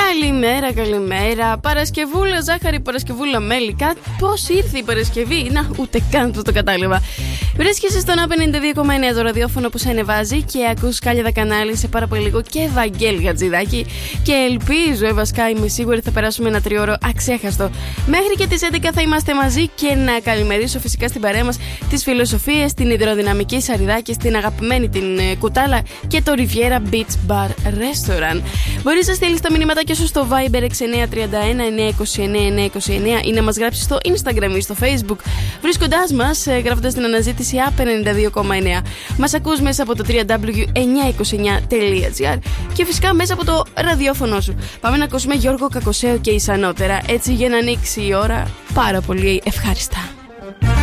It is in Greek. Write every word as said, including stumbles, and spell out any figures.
Καλημέρα, καλημέρα. Παρασκευούλα, ζάχαρη, Παρασκευούλα, μέλι. Πώς ήρθε η Παρασκευή? Να, ούτε καν το, το κατάλαβα. Βρίσκεσαι στον ενενήντα δύο κόμμα εννέα το ραδιόφωνο που σε ανεβάζει και ακούς Κάλια Κανάλι σε πάρα πολύ λίγο και Βαγγέλη Γατζηδάκη. Και ελπίζω, ε, βασικά είμαι σίγουρη θα περάσουμε ένα τριώρο αξέχαστο. Μέχρι και τις έντεκα θα είμαστε μαζί και να καλημερίσω φυσικά στην παρέα μας τις Φιλοσοφίες, την Υδροδυναμική Σαριδάκη, την αγαπημένη την ε, Κουτάλα και το Riviera Beach Bar Restaurant. Μπορείς να στείλεις τα μηνύματάκια σου στο Viber έξι εννιά τρία ένα εννιά δύο εννιά εννιά δύο εννιά ή να μας γράψεις στο Instagram ή στο Facebook βρίσκοντάς μας ε, γράφοντας την αναζήτηση App ενενήντα δύο κόμμα εννέα. Μας ακούς μέσα από το double-u double-u double-u τελεία εννιακόσια είκοσι εννιά τελεία τζι άρ και φυσικά μέσα από το ραδιόφωνο σου. Πάμε να ακούσουμε Γιώργο Κακοσέο και Ισανότερα, έτσι για να ανοίξει η ώρα πάρα πολύ ευχάριστα.